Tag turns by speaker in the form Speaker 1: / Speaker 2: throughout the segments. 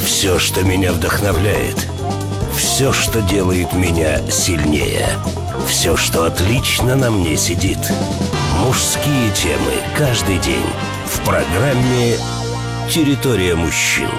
Speaker 1: Все, что меня вдохновляет. Все, что делает меня сильнее. Все, что отлично на мне сидит. Мужские темы каждый день в программе «Территория мужчин».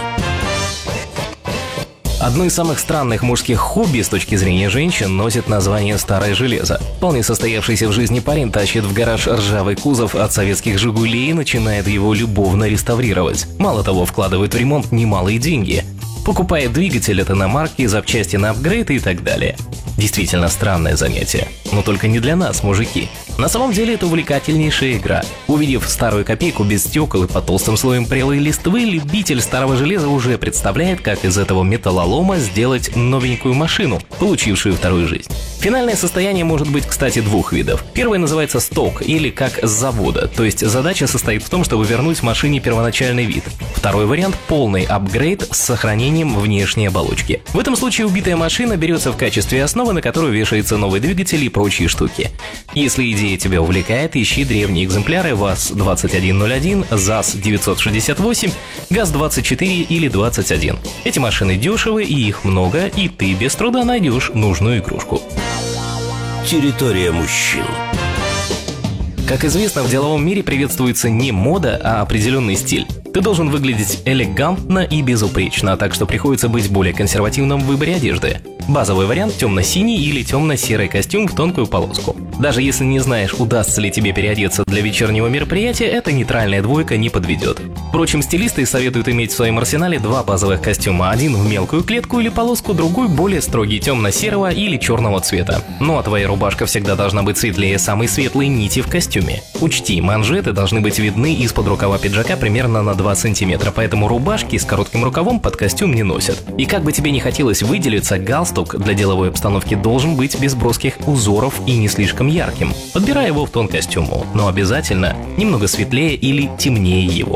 Speaker 2: Одно из самых странных мужских хобби с точки зрения женщин носит название «старое железо». Вполне состоявшийся в жизни парень тащит в гараж ржавый кузов от советских «Жигулей» и начинает его любовно реставрировать. Мало того, вкладывает в ремонт немалые деньги. Покупает двигатель от иномарки, запчасти на апгрейд и так далее. Действительно странное занятие. Но только не для нас, мужики. На самом деле это увлекательнейшая игра. Увидев старую копейку без стекол и под толстым слоем прелой листвы, любитель старого железа уже представляет, как из этого металлолома сделать новенькую машину, получившую вторую жизнь. Финальное состояние может быть, кстати, двух видов. Первое называется сток, или как с завода, то есть задача состоит в том, чтобы вернуть машине первоначальный вид. Второй вариант – полный апгрейд с сохранением внешней оболочки. В этом случае убитая машина берется в качестве основы, на которую вешается новый двигатель и прочие штуки. Если идея тебя увлекает, ищи древние экземпляры ВАЗ-2101, ЗАЗ-968, ГАЗ-24 или 21. Эти машины дешевы и их много, и ты без труда найдешь нужную игрушку.
Speaker 1: Территория мужчин.
Speaker 2: Как известно, в деловом мире приветствуется не мода, а определенный стиль. Ты должен выглядеть элегантно и безупречно, так что приходится быть более консервативным в выборе одежды. Базовый вариант – темно-синий или темно-серый костюм в тонкую полоску. Даже если не знаешь, удастся ли тебе переодеться для вечернего мероприятия, эта нейтральная двойка не подведет. Впрочем, стилисты советуют иметь в своем арсенале два базовых костюма. Один в мелкую клетку или полоску, другой более строгий темно-серого или черного цвета. Ну а твоя рубашка всегда должна быть светлее самой светлой нити в костюме. Учти, манжеты должны быть видны из-под рукава пиджака примерно на 2 сантиметра, поэтому рубашки с коротким рукавом под костюм не носят. И как бы тебе не хотелось выделиться, галстук для деловой обстановки должен быть без броских узоров и не слишком ярким. Подбирай его в тон костюму, но обязательно немного светлее или темнее его.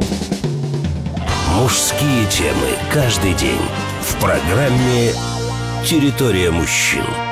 Speaker 1: Мужские темы каждый день в программе «Территория мужчин».